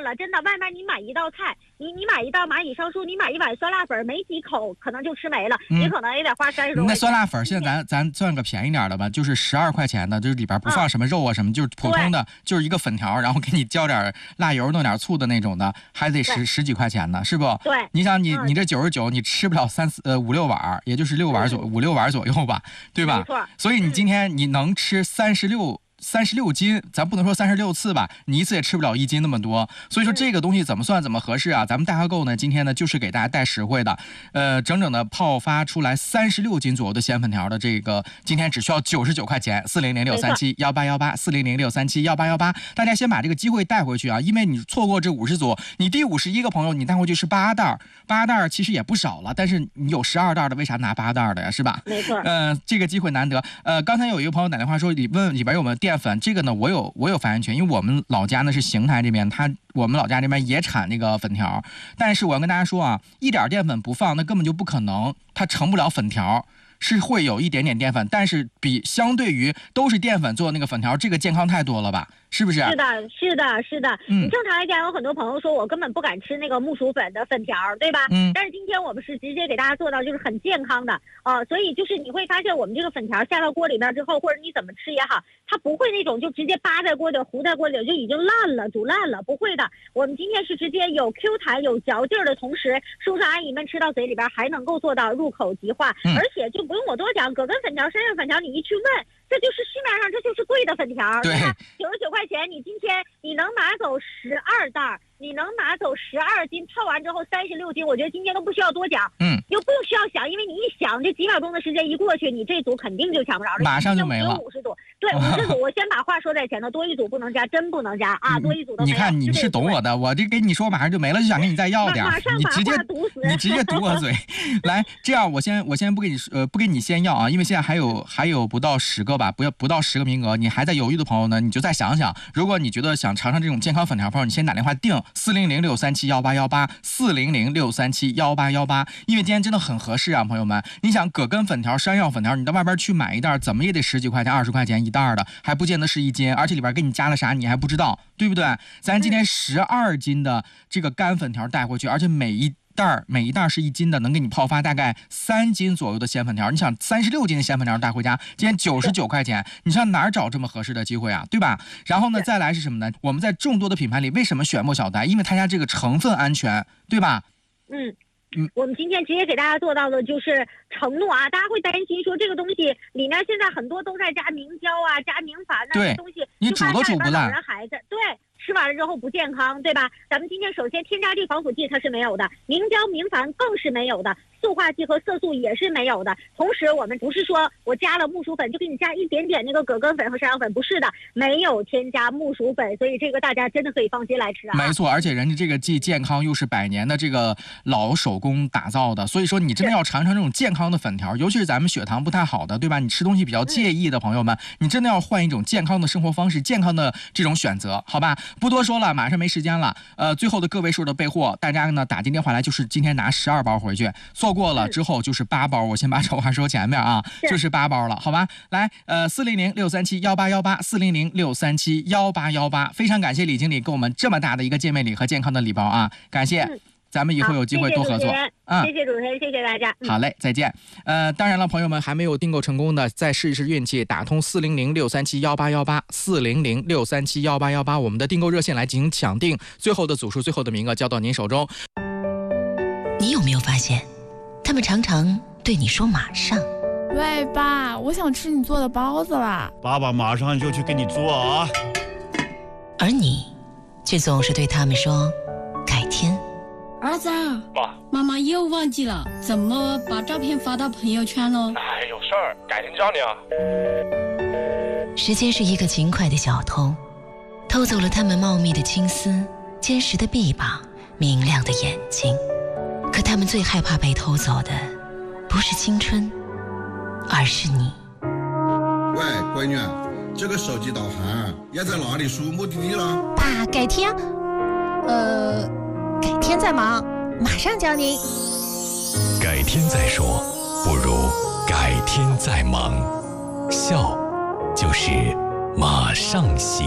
了，真的，外面你买一道菜，你买一道蚂蚁上树，你买一碗酸辣粉，没几口可能就吃没了，你可能也得花30多块钱。 那酸辣粉现在咱算个便宜点的吧，就是12块钱的，就是里边不放什么肉啊什么，就是普通的，就是一个粉条，然后给你浇点辣油，弄点醋的那种的，还得十几块钱呢，是不？ 对。 你想你这99，你吃不了5、6碗，也就是5、6碗左右吧，对吧？ 没错。 所以你今天你能吃36斤，咱不能说36次吧，你一次也吃不了1斤那么多，所以说这个东西怎么算怎么合适啊？咱们大咖购呢，今天呢就是给大家带实惠的，整整的泡发出来36斤左右的鲜粉条的这个，今天只需要99块钱，400-637-1818，400-637-1818，大家先把这个机会带回去啊，因为你错过这50组，你第51个朋友你带回去是8袋，8袋其实也不少了，但是你有12袋的，为啥拿8袋的呀？是吧？ 没错。 这个机会难得。刚才有一个朋友打电话说，问里边有没有淀粉，这个呢我有发言权，因为我们老家呢是邢台这边，我们老家这边也产那个粉条，但是我要跟大家说啊，一点淀粉不放，那根本就不可能，它成不了粉条。是会有一点点淀粉，但是相对于都是淀粉做的那个粉条，这个健康太多了吧？是不是？ 是的。你正常来讲，有很多朋友说我根本不敢吃那个木薯粉的粉条，对吧？但是今天我们是直接给大家做到就是很健康的所以就是你会发现我们这个粉条下到锅里边之后，或者你怎么吃也好，它不会那种就直接扒在锅里糊在锅里就已经烂了煮烂了，不会的。我们今天是直接有 Q 弹有嚼劲儿的同时，叔叔阿姨们吃到嘴里边还能够做到入口即化，而且就不用我多讲，葛根粉条、山药粉条，你一去问，这就是市面上这就是贵的粉条，对吧？99块钱，你今天你能拿走12袋，你能拿走12斤，泡完之后36斤，我觉得今天都不需要多讲，又不需要想，因为你一想，这几秒钟的时间一过去，你这组肯定就抢不着了， 马上就没了。 50组，对，50组，我先把话说在前头，多一组不能加，真不能加啊，多一组都没有。 你看你是懂我的，我这跟你说马上就没了，就想跟你再要点， 马上把话堵死， 你直接堵我嘴。来，这样我先不给你先要啊，因为现在还有不到10个吧，不到10个名额，你还在犹豫的朋友呢，你就再想想，如果你觉得想尝尝这种健康粉条朋友，你先打电话定400-637-1818，400-637-1818，因为今天真的很合适啊，朋友们。你想葛根粉条、山药粉条，你到外边去买一袋，怎么也得10几块钱、20块钱一袋的，还不见得是1斤，而且里边给你加了啥你还不知道，对不对？咱今天12斤的这个干粉条带回去，而且每一袋是1斤的，能给你泡发大概3斤左右的鲜粉条。你想36斤的鲜粉条带回家，今天99块钱，你上哪儿找这么合适的机会啊？对吧？然后呢，再来是什么呢？我们在众多的品牌里，为什么选莫小呆？因为他家这个成分安全，对吧？ 我们今天直接给大家做到的就是承诺啊，大家会担心说这个东西里面现在很多都在加明胶啊、加明矾那些东西， 你煮都煮不烂， 老人孩子对。吃完了之后不健康，对吧？咱们今天首先添加剂、防腐剂它是没有的，明胶、明矾更是没有的，塑化剂和色素也是没有的。同时，我们不是说我加了木薯粉就给你加一点点那个葛根粉和山药粉，不是的，没有添加木薯粉，所以这个大家真的可以放心来吃啊。 没错，而且人家这个既健康又是100年的这个老手工打造的，所以说你真的要尝尝这种健康的粉条，尤其是咱们血糖不太好的，对吧？你吃东西比较介意的朋友们，你真的要换一种健康的生活方式，健康的这种选择，好吧？不多说了，马上没时间了。最后的个位数的备货，大家呢打进电话来，就是今天拿12包回去，错过了之后就是8包。我先把这话说前面啊，就是8包了，好吧？来，400-637-1818，400-637-1818，非常感谢李经理给我们这么大的一个健美礼和健康的礼包啊，感谢。咱们以后有机会多合作。 谢谢主持人，谢谢大家。 好嘞，再见。当然了，朋友们还没有订购成功的，再试一试运气，打通400-637-1818，400-637-1818，我们的订购热线来进行抢订，最后的组数、最后的名额交到您手中。 你有没有发现，他们常常对你说马上？ 喂，爸，我想吃你做的包子啦！ 爸爸马上就去给你做啊。 而你却总是对他们说改天。 儿子，爸，妈妈又忘记了怎么把照片发到朋友圈了。 哎，有事儿，改天教你啊。 时间是一个勤快的小偷，偷走了他们茂密的青丝、坚实的臂膀、明亮的眼睛。可他们最害怕被偷走的，不是青春，而是你。 喂，闺女，这个手机导航要在哪里输目的地了？ 爸，改天。改天再忙，马上教您。 改天再说，不如改天再忙。笑，就是马上行。